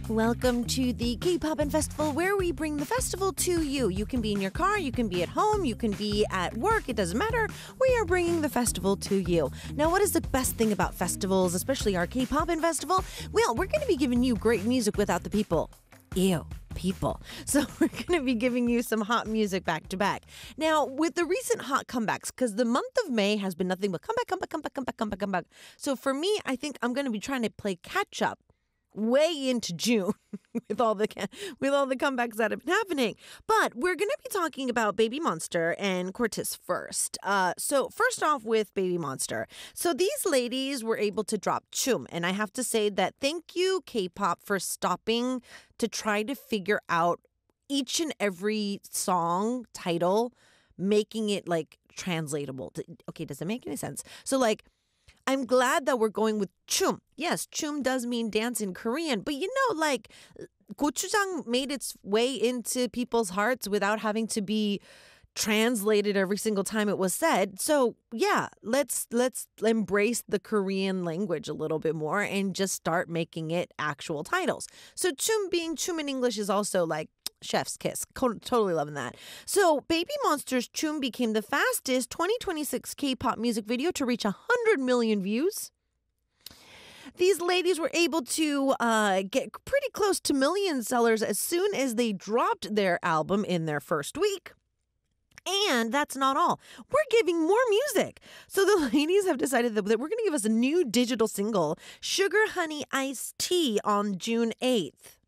Welcome to the K-Poppin' Festival, where we bring the festival to you. You can be in your car, you can be at home, you can be at work, it doesn't matter. We are bringing the festival to you. Now, what is the best thing about festivals, especially our K-Poppin' Festival? Well, we're going to be giving you great music without the people. Ew. People. So we're going to be giving you some hot music back to back. Now, with the recent hot comebacks, because the month of May has been nothing but comeback. So for me, I think I'm going to be trying to play catch up way into June with all the comebacks that have been happening. But we're going to be talking about Baby Monster and Cortez first. So first off with Baby Monster. So these ladies were able to drop Chum. And I have to say that thank you, K-pop, for stopping to try to figure out each and every song title, making it like translatable. Okay, does it make any sense? So like, I'm glad that we're going with chum. Yes, chum does mean dance in Korean, but you know, like gochujang made its way into people's hearts without having to be translated every single time it was said. So yeah, let's embrace the Korean language a little bit more and just start making it actual titles. So chum being chum in English is also like chef's kiss. Totally loving that. So Baby Monster's Chum became the fastest 2026 K-pop music video to reach 100 million views. These ladies were able to get pretty close to million sellers as soon as they dropped their album in their first week. And that's not all. We're giving more music. So the ladies have decided that we're going to give us a new digital single, Sugar Honey Iced Tea, on June 8th.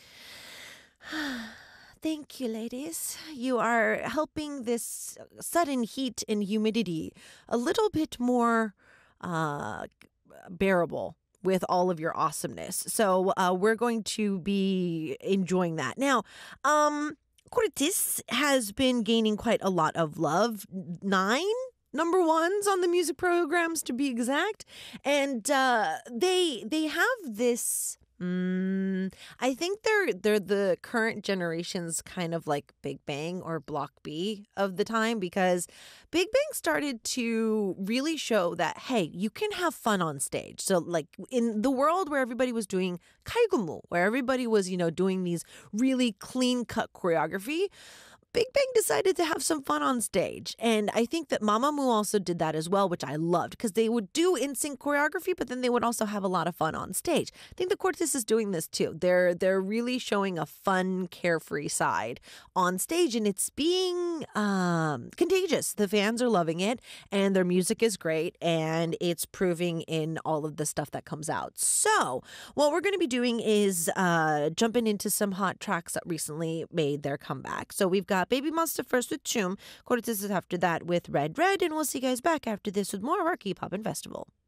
Thank you, ladies. You are helping this sudden heat and humidity a little bit more bearable with all of your awesomeness. So we're going to be enjoying that. Now, Cortez has been gaining quite a lot of love. 9 number ones on the music programs, to be exact. And they have this... I think they're the current generation's kind of like Big Bang or Block B of the time, because Big Bang started to really show that, hey, you can have fun on stage. So like in the world where everybody was doing kaigumu, where everybody was, doing these really clean cut choreography, Big Bang decided to have some fun on stage. And I think that Mamamoo also did that as well, which I loved, because they would do in-sync choreography, but then they would also have a lot of fun on stage. I think the Cortez is doing this too. They're really showing a fun, carefree side on stage, and it's being contagious. The fans are loving it, and their music is great, and it's proving in all of the stuff that comes out. So what we're going to be doing is jumping into some hot tracks that recently made their comeback. So we've got Baby Monster first with Chum, Cortez is after that with Red Red, and we'll see you guys back after this with more of our K-Poppin' Festival.